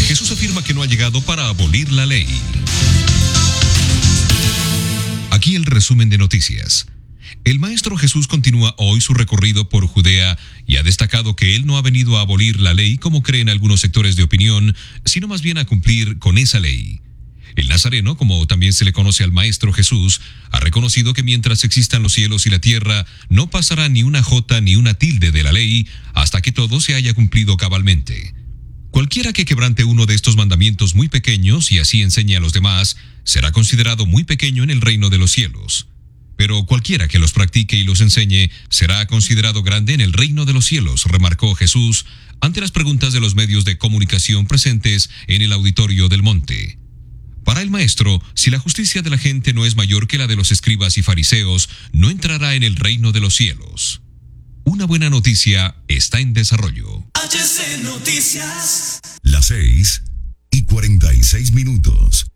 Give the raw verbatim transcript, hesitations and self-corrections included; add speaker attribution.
Speaker 1: Jesús afirma que no ha llegado para abolir la ley. Aquí el resumen de noticias. El Maestro Jesús continúa hoy su recorrido por Judea y ha destacado que él no ha venido a abolir la ley como creen algunos sectores de opinión, sino más bien a cumplir con esa ley. El Nazareno, como también se le conoce al Maestro Jesús, ha reconocido que mientras existan los cielos y la tierra, no pasará ni una jota ni una tilde de la ley hasta que todo se haya cumplido cabalmente. Cualquiera que quebrante uno de estos mandamientos muy pequeños y así enseñe a los demás, será considerado muy pequeño en el reino de los cielos. Pero cualquiera que los practique y los enseñe, será considerado grande en el reino de los cielos, remarcó Jesús ante las preguntas de los medios de comunicación presentes en el auditorio del monte. Para el maestro, si la justicia de la gente no es mayor que la de los escribas y fariseos, no entrará en el reino de los cielos. Una buena noticia está en desarrollo.
Speaker 2: H C Noticias.
Speaker 3: Las seis y cuarenta y seis minutos.